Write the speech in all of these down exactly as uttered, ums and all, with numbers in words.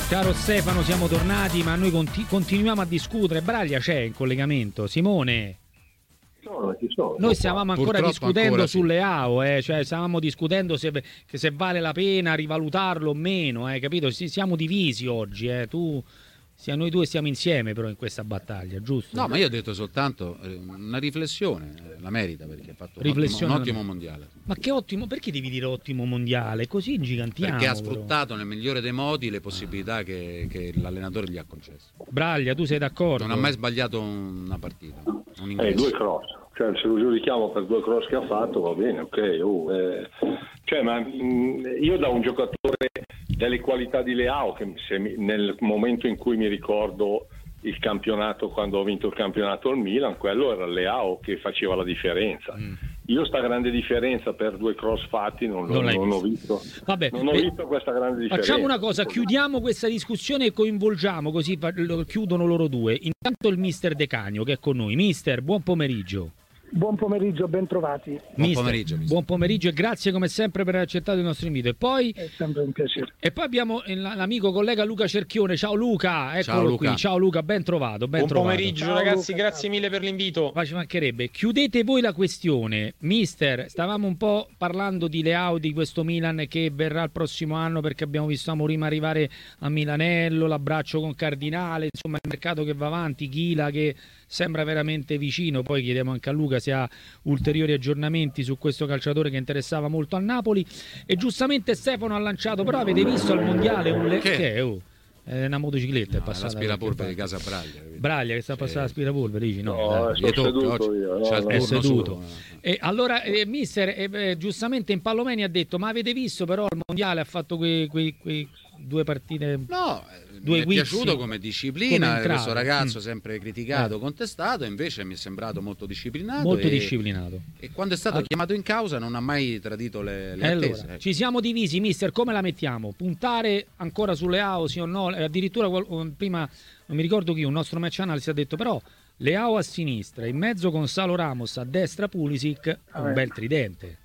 Caro Stefano, siamo tornati, ma noi conti- continuiamo a discutere. Braglia c'è in collegamento. Simone. Sono, ci sono. Noi stavamo ancora Purtroppo discutendo ancora, sulle sì. A O, eh, cioè stavamo discutendo se, se vale la pena rivalutarlo o meno, eh, capito? Si- siamo divisi oggi, eh. Tu, sia noi due stiamo insieme però in questa battaglia, giusto? No, ma io ho detto soltanto eh, una riflessione, eh, la merita perché ha fatto un ottimo, Riflessione un alla- ottimo mondiale. Ma che ottimo, perché devi dire ottimo mondiale? Così ingigantiamo. Perché ha però. sfruttato nel migliore dei modi le possibilità che, che l'allenatore gli ha concesso. Braglia, tu sei d'accordo? Non ha mai sbagliato una partita, un Eh, ingresso. due cross, cioè se lo giudichiamo per due cross che ha fatto va bene, ok. oh, eh. Cioè, ma mh, io da un giocatore delle qualità di Leao, che se mi- nel momento in cui mi ricordo il campionato, quando ho vinto il campionato al Milan, quello era Leao che faceva la differenza. Mm. Io sta grande differenza per due cross fatti non, Non non, l'hai non ho visto. visto. Vabbè, non ho eh, visto questa grande differenza. Facciamo una cosa, chiudiamo questa discussione e coinvolgiamo, così fa- lo- chiudono loro due. Intanto il mister De Canio che è con noi. Mister, buon pomeriggio. Buon pomeriggio, ben trovati. Buon Mister, pomeriggio, mister. buon pomeriggio e grazie come sempre per aver accettato il nostro invito. E poi, È sempre un piacere. e poi abbiamo il- l'amico collega Luca Cerchione. Ciao Luca, eccolo Ciao, Luca. qui. Ciao Luca, ben trovato. Ben Buon trovato. pomeriggio Ciao, ragazzi, Luca, grazie ciao. mille per l'invito. Ma ci mancherebbe. Chiudete voi la questione. Mister, stavamo un po' parlando di Leao, di questo Milan che verrà il prossimo anno perché abbiamo visto Amorim arrivare a Milanello, l'abbraccio con Cardinale, insomma il mercato che va avanti, Chila che sembra veramente vicino. Poi chiediamo anche a Luca se ha ulteriori aggiornamenti su questo calciatore che interessava molto al Napoli. E giustamente Stefano ha lanciato, però avete visto al mondiale un le- Che? che è? Oh, è una motocicletta, è No, passata. l'aspirapolvere di casa Braglia. capito? Braglia che sta Sì. passando l'aspirapolvere, dici no? No, dai. eh, Gli tocca, seduto oggi io, no, c'ha il no. È turno seduto. suo. E allora, eh, mister, eh, eh, giustamente in Pallomeni ha detto: ma avete visto però al mondiale ha fatto quei, quei- quei due partite. No, eh, Due mi è guizzi. piaciuto come disciplina, Come entrato. questo ragazzo Mm. sempre criticato, Eh. contestato, invece mi è sembrato molto disciplinato. Molto e, disciplinato. E quando è stato Ah. chiamato in causa non ha mai tradito le, le E allora, attese. eh. ci siamo divisi, mister, come la mettiamo? Puntare ancora sulle A O, sì o no? Eh, Addirittura qual- prima, non mi ricordo chi, un nostro match analyst ha detto però Leao a sinistra, in mezzo Gonzalo Ramos, a destra Pulisic, è un Vabbè. bel tridente.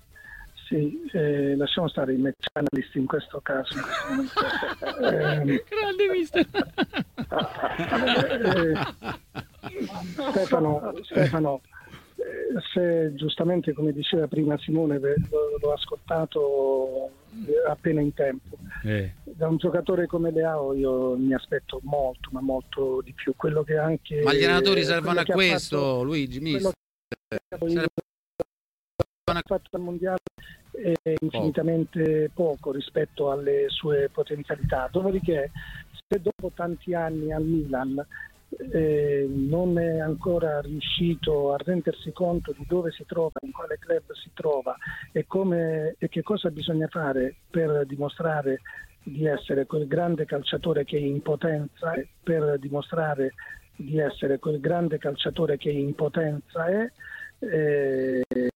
Sì, eh, lasciamo stare i match analyst in questo caso. In questo momento. Eh, Grande mister. eh, Stefano, Stefano eh, se giustamente come diceva prima Simone, ve- l'ho, l'ho ascoltato eh, appena in tempo. Eh. Da un giocatore come Leao io mi aspetto molto, ma molto di più. Quello che anche Ma gli allenatori quello servono a che ha questo, fatto- Luigi, quello mister. che ha fatto ha fatto al mondiale è infinitamente poco rispetto alle sue potenzialità. Dopodiché, se dopo tanti anni al Milan eh, non è ancora riuscito a rendersi conto di dove si trova, in quale club si trova e, come, e che cosa bisogna fare per dimostrare di essere quel grande calciatore che è in potenza, e per dimostrare di essere quel grande calciatore che in potenza è, eh,